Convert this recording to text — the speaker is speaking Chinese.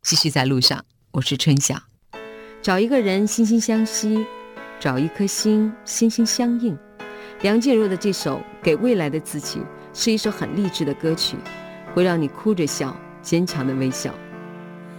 继续在路上，我是春晓。找一个人心心相惜，找一颗心心心相印。梁静茹的这首《给未来的自己》是一首很励志的歌曲，会让你哭着笑，坚强的微笑。